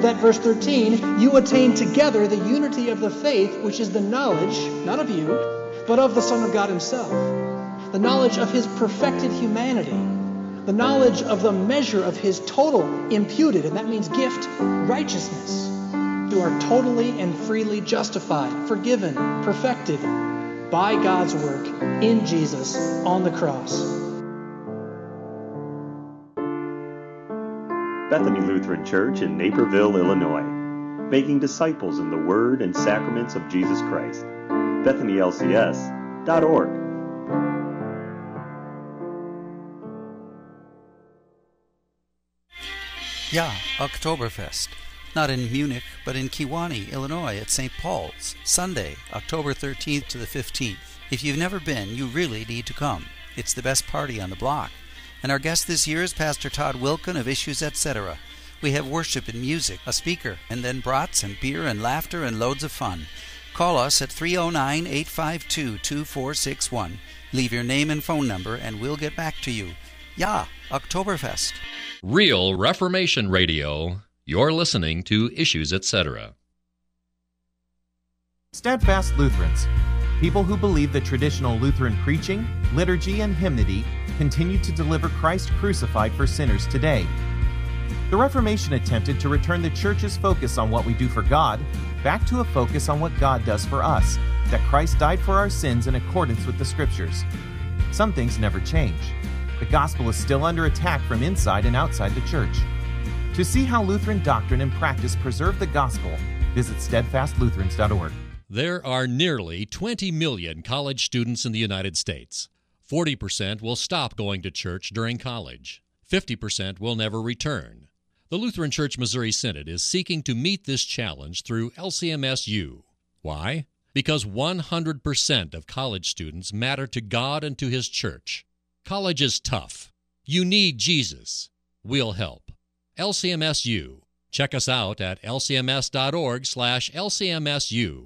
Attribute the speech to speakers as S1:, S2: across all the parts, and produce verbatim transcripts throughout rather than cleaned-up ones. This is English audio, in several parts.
S1: That verse thirteen, you attain together the unity of the faith, which is the knowledge, not of you, but of the Son of God himself. The knowledge of his perfected humanity. The knowledge of the measure of his total imputed, and that means gift, righteousness. You are totally and freely justified, forgiven, perfected by God's work in Jesus on the cross.
S2: Bethany Lutheran Church in Naperville, Illinois, making disciples in the Word and sacraments of Jesus Christ. Bethany L C S dot org.
S3: Yeah, Oktoberfest. Not in Munich, but in Kewanee, Illinois at Saint Paul's, Sunday, October thirteenth to the fifteenth. If you've never been, you really need to come. It's the best party on the block. And our guest this year is Pastor Todd Wilken of Issues et cetera. We have worship and music, a speaker, and then brats and beer and laughter and loads of fun. Call us at three oh nine, eight five two, two four six one. Leave your name and phone number, and we'll get back to you. Yeah, Oktoberfest.
S4: Real Reformation Radio. You're listening to Issues et cetera.
S5: Steadfast Lutherans, people who believe that traditional Lutheran preaching, liturgy, and hymnody continue to deliver Christ crucified for sinners today. The Reformation attempted to return the Church's focus on what we do for God back to a focus on what God does for us, that Christ died for our sins in accordance with the Scriptures. Some things never change. The gospel is still under attack from inside and outside the Church. To see how Lutheran doctrine and practice preserve the gospel, visit steadfast lutherans dot org.
S4: There are nearly twenty million college students in the United States. forty percent will stop going to church during college. fifty percent will never return. The Lutheran Church Missouri Synod is seeking to meet this challenge through L C M S U. Why? Because one hundred percent of college students matter to God and to His church. College is tough. You need Jesus. We'll help. L C M S U. Check us out at L C M S dot org slash L C M S U.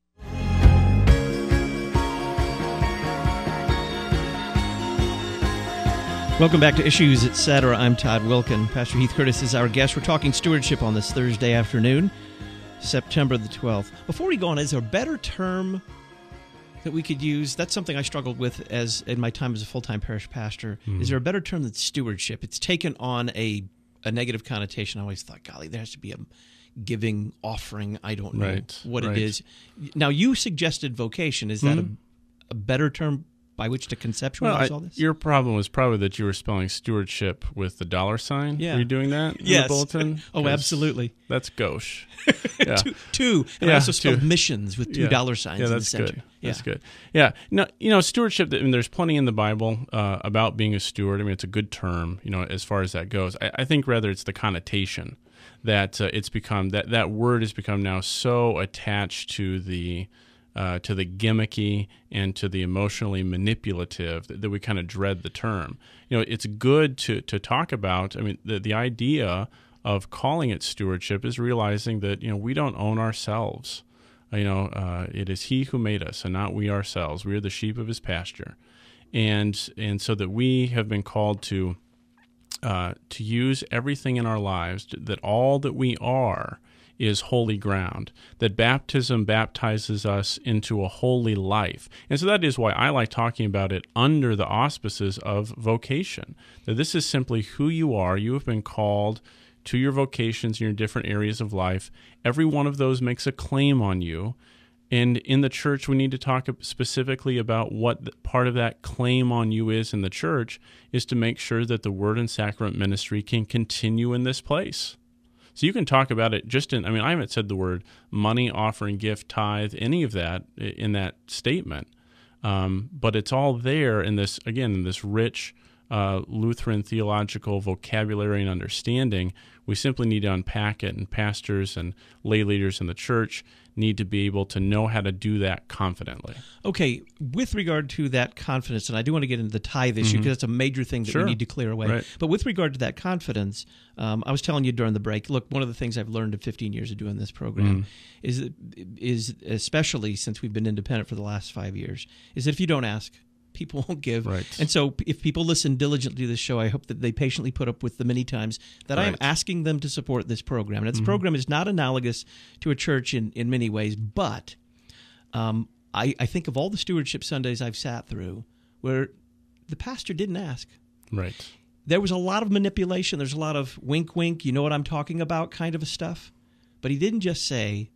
S6: Welcome back to Issues et cetera. I'm Todd Wilken. Pastor Heath Curtis is our guest. We're talking stewardship on this Thursday afternoon, September the twelfth. Before we go on, is there a better term that we could use? That's something I struggled with as in my time as a full-time parish pastor. Mm. Is there a better term than stewardship? It's taken on a, a negative connotation. I always thought, golly, there has to be a giving, offering. I don't know
S7: right,
S6: what
S7: right.
S6: it is. Now, you suggested vocation. Is that mm. a, a better term by which to conceptualize
S7: well, I,
S6: all this?
S7: Your problem was probably that you were spelling stewardship with the dollar sign.
S6: Yeah.
S7: Were you doing that in
S6: yes.
S7: the bulletin?
S6: Oh, absolutely.
S7: That's gauche. Yeah.
S6: two, two. And
S7: yeah,
S6: I also spelled
S7: two.
S6: missions with two
S7: yeah.
S6: dollar signs
S7: yeah,
S6: in the
S7: that's
S6: center.
S7: Good.
S6: Yeah.
S7: That's good. Yeah. No, you know, stewardship, I mean, there's plenty in the Bible uh, about being a steward. I mean, it's a good term, you know, as far as that goes. I, I think rather it's the connotation that uh, it's become, that, that word has become now so attached to the Uh, to the gimmicky and to the emotionally manipulative that, that we kind of dread the term. You know, it's good to to talk about. I mean, the the idea of calling it stewardship is realizing that, you know, we don't own ourselves. You know, uh, it is He who made us, and not we ourselves. We are the sheep of His pasture, and and so that we have been called to uh, to use everything in our lives, that all that we are is holy ground, that baptism baptizes us into a holy life. And so that is why I like talking about it under the auspices of vocation, that this is simply who you are. You have been called to your vocations in your different areas of life. Every one of those makes a claim on you. And in the church, we need to talk specifically about what part of that claim on you is in the church, is to make sure that the Word and Sacrament ministry can continue in this place. So you can talk about it just in, I mean, I haven't said the word money, offering, gift, tithe, any of that in that statement. Um, but it's all there in this, again, in this rich uh, Lutheran theological vocabulary and understanding. We simply need to unpack it, and pastors and lay leaders in the church need to be able to know how to do that confidently.
S6: Okay, with regard to that confidence, and I do want to get into the tithe issue, because mm-hmm. that's a major thing that
S7: sure.
S6: we need to clear away.
S7: Right.
S6: But with regard to that confidence, um, I was telling you during the break, look, one of the things I've learned in fifteen years of doing this program mm. is, is, especially since we've been independent for the last five years, is that if you don't ask, people won't give.
S7: Right.
S6: And so if people listen diligently to this show, I hope that they patiently put up with the many times that I am
S7: Right.
S6: asking them to support this program. And this
S7: Mhm.
S6: program is not analogous to a church in, in many ways, but um, I, I think of all the stewardship Sundays I've sat through where the pastor didn't ask.
S7: Right.
S6: There was a lot of manipulation. There's a lot of wink, wink, you know what I'm talking about kind of stuff. But he didn't just say,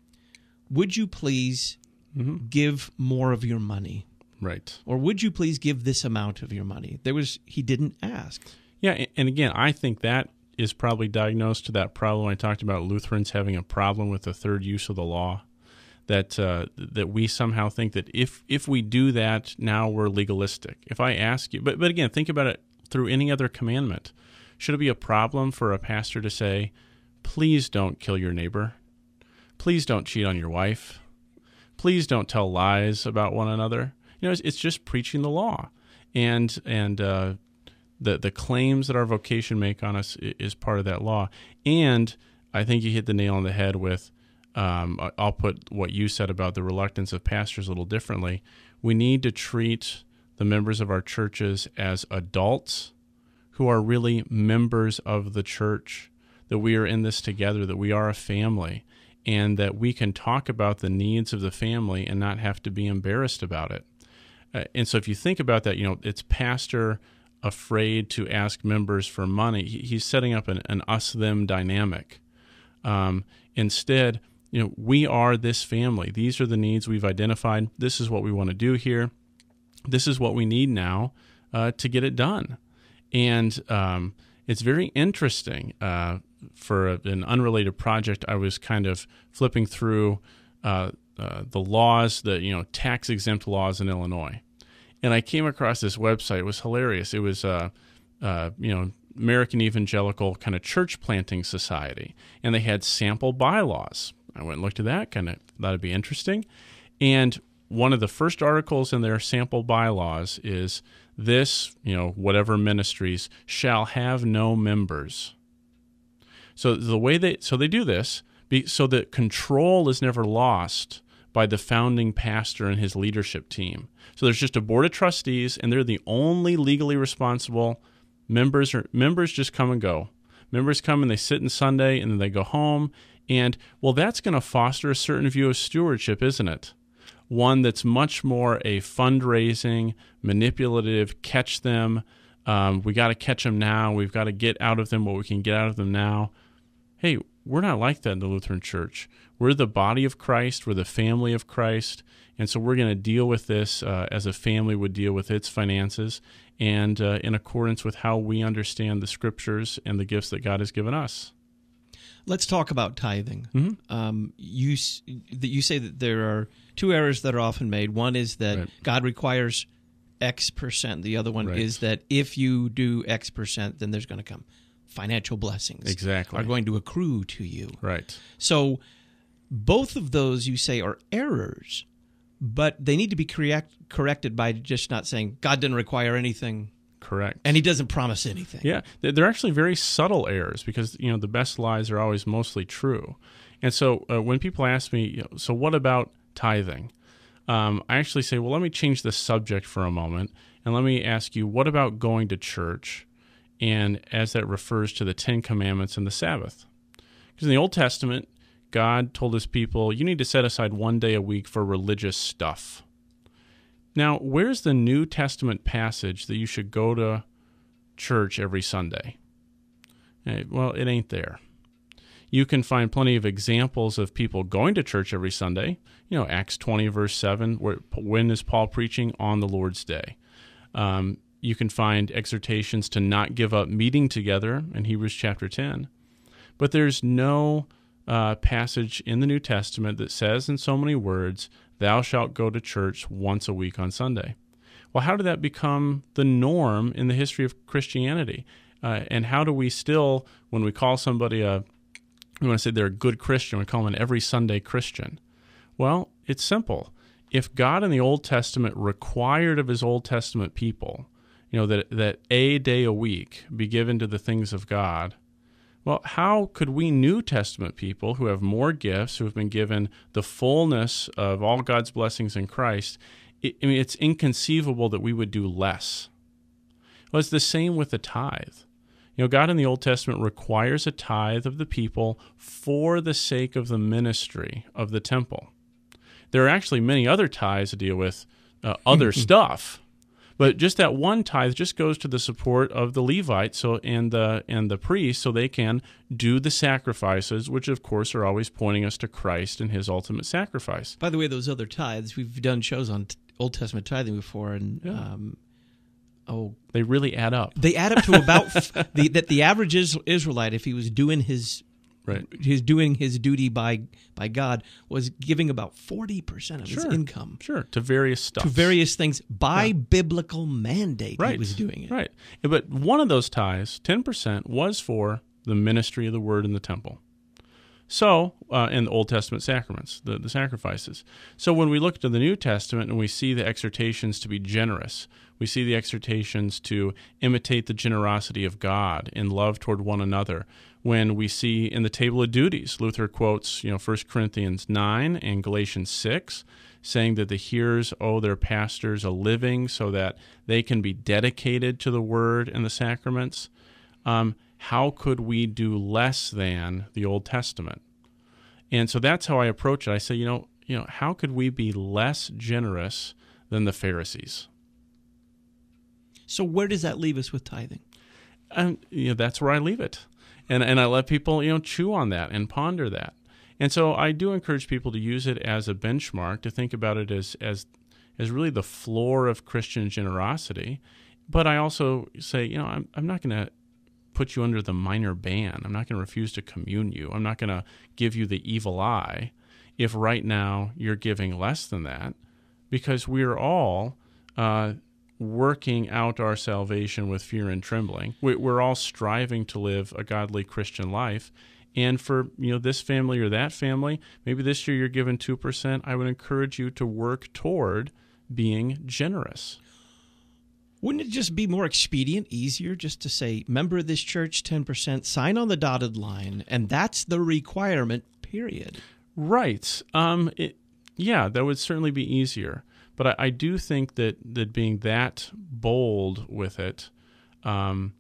S6: would you please
S7: Mm-hmm.
S6: give more of your money?
S7: Right.
S6: Or would you please give this amount of your money? There was he didn't ask.
S7: Yeah, and again, I think that is probably diagnosed to that problem I talked about Lutherans having a problem with the third use of the law. That uh, that we somehow think that if if we do that, now we're legalistic. If I ask you, but but again, think about it through any other commandment. Should it be a problem for a pastor to say, please don't kill your neighbor? Please don't cheat on your wife? Please don't tell lies about one another. You know, it's, it's just preaching the law, and and uh, the the claims that our vocation make on us is part of that law. And I think you hit the nail on the head with. Um, I'll put what you said about the reluctance of pastors a little differently. We need to treat the members of our churches as adults who are really members of the church. That we are in this together. That we are a family. And that we can talk about the needs of the family and not have to be embarrassed about it. Uh, and so if you think about that, you know, it's pastor afraid to ask members for money. He, he's setting up an, an us-them dynamic. Um, instead, you know, we are this family. These are the needs we've identified. This is what we want to do here. This is what we need now uh, to get it done. And um, it's very interesting. Uh, for a, an unrelated project, I was kind of flipping through uh, uh, the laws, the you know tax-exempt laws in Illinois, and I came across this website. It was hilarious. It was uh, uh, you know American Evangelical kind of church planting society, and they had sample bylaws. I went and looked at that, kind of thought it'd be interesting, and one of the first articles in their sample bylaws is this, you know, whatever ministries shall have no members. So the way they so they do this be, so that control is never lost by the founding pastor and his leadership team. So there's just a board of trustees, and they're the only legally responsible members. Or members just come and go. Members come and they sit in Sunday, and then they go home. And well, that's going to foster a certain view of stewardship, isn't it? One that's much more a fundraising, manipulative, catch them. Um, we got to catch them now. We've got to get out of them what we can get out of them now. Hey, we're not like that in the Lutheran Church. We're the body of Christ. We're the family of Christ. And so we're going to deal with this uh, as a family would deal with its finances and uh, in accordance with how we understand the Scriptures and the gifts that God has given us.
S6: Let's talk about tithing.
S7: Mm-hmm.
S6: Um, you that you say that there are two errors that are often made. One is that
S7: Right.
S6: God requires X percent. The other one
S7: Right.
S6: is that if you do X percent, then there's going to come financial blessings.
S7: Exactly.
S6: Are going to accrue to you.
S7: Right.
S6: So both of those, you say, are errors, but they need to be correct, corrected by just not saying God didn't require anything.
S7: Correct.
S6: And he doesn't promise anything.
S7: Yeah, they're actually very subtle errors because, you know, the best lies are always mostly true. And so uh, when people ask me, you know, so what about tithing? Um, I actually say, well, let me change the subject for a moment, and let me ask you, what about going to church? And as that refers to the Ten Commandments and the Sabbath. Because in the Old Testament, God told his people, you need to set aside one day a week for religious stuff. Now, where's the New Testament passage that you should go to church every Sunday? Well, it ain't there. You can find plenty of examples of people going to church every Sunday. You know, Acts twenty, verse seven, where, when is Paul preaching? On the Lord's Day. Um, you can find exhortations to not give up meeting together in Hebrews chapter ten. But there's no uh, passage in the New Testament that says in so many words, thou shalt go to church once a week on Sunday. Well, how did that become the norm in the history of Christianity? Uh, and how do we still, when we call somebody a, we want to say they're a good Christian, we call them an every Sunday Christian? Well, it's simple. If God in the Old Testament required of his Old Testament people, you know, that, that a day a week be given to the things of God, well, how could we New Testament people who have more gifts, who have been given the fullness of all God's blessings in Christ, it, I mean, it's inconceivable that we would do less. Well, it's the same with the tithe. You know, God in the Old Testament requires a tithe of the people for the sake of the ministry of the temple. There are actually many other tithes to deal with uh, other stuff, but just that one tithe just goes to the support of the Levites so and the and the priests, so they can do the sacrifices, which of course are always pointing us to Christ and His ultimate sacrifice.
S6: By the way, those other tithes, we've done shows on t- Old Testament tithing before, and
S7: Yeah.
S6: um, oh,
S7: They really add up.
S6: they add up to about f- the, that the average is, Israelite, if he was doing his
S7: Right.
S6: his doing his duty by by God, was giving about forty percent of his
S7: Sure.
S6: income
S7: Sure, to various stuff.
S6: to various things by biblical mandate.
S7: Right.
S6: He was doing it.
S7: Right. But one of those tithes, ten percent, was for the ministry of the word in the temple. So, uh, in the Old Testament sacraments, the, the sacrifices. So when we look to the New Testament and we see the exhortations to be generous, we see the exhortations to imitate the generosity of God in love toward one another. When we see in the table of duties, Luther quotes, you know, First Corinthians nine and Galatians six, saying that the hearers owe their pastors a living so that they can be dedicated to the word and the sacraments. Um, how could we do less than the Old Testament? And so that's how I approach it. I say, you know, you know, how could we be less generous than the Pharisees?
S6: So where does that leave us with tithing?
S7: And you know, that's where I leave it. And and I let people, you know, chew on that and ponder that. And so I do encourage people to use it as a benchmark, to think about it as as as really the floor of Christian generosity. But I also say, you know, I'm I'm not going to put you under the minor ban. I'm not going to refuse to commune you. I'm not going to give you the evil eye if right now you're giving less than that, because we're all uh, working out our salvation with fear and trembling. We're all striving to live a godly Christian life. And for, you know, this family or that family, maybe this year you're given two percent, I would encourage you to work toward being generous.
S6: Wouldn't it just be more expedient, easier, just to say, member of this church, ten percent, sign on the dotted line, and that's the requirement, period?
S7: Right. Um, it, yeah, that would certainly be easier. But I, I do think that, that being that bold with it, um,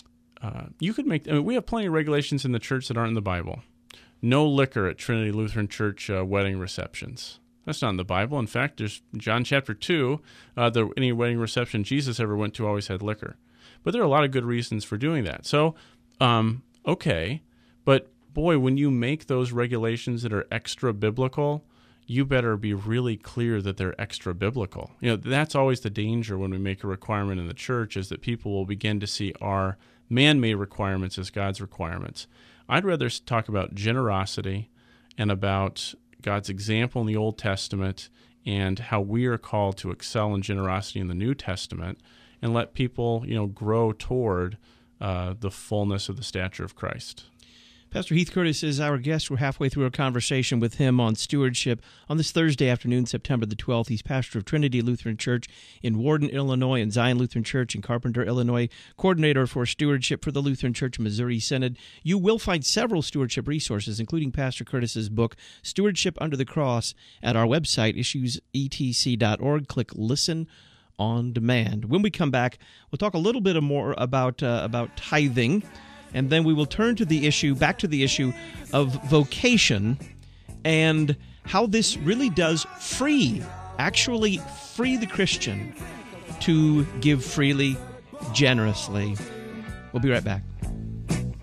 S7: uh, you could make, I mean, we have plenty of regulations in the church that aren't in the Bible. No liquor at Trinity Lutheran Church uh, wedding receptions. That's not in the Bible. In fact, there's John chapter two, uh, the, any wedding reception Jesus ever went to always had liquor. But there are a lot of good reasons for doing that. So, um, okay, but boy, when you make those regulations that are extra biblical, you better be really clear that they're extra biblical. You know, that's always the danger when we make a requirement in the church, is that people will begin to see our man-made requirements as God's requirements. I'd rather talk about generosity and about God's example in the Old Testament and how we are called to excel in generosity in the New Testament, and let people, you know, grow toward uh, the fullness of the stature of Christ.
S6: Pastor Heath Curtis is our guest. We're halfway through our conversation with him on stewardship on this Thursday afternoon, September the twelfth. He's pastor of Trinity Lutheran Church in Warden, Illinois, and Zion Lutheran Church in Carpenter, Illinois, coordinator for stewardship for the Lutheran Church Missouri Synod. You will find several stewardship resources, including Pastor Curtis's book, Stewardship Under the Cross, at our website, issues e t c dot org. Click Listen on Demand. When we come back, we'll talk a little bit more about uh, about tithing. And then we will turn to the issue, back to the issue of vocation and how this really does free, actually free the Christian to give freely, generously. We'll be right back.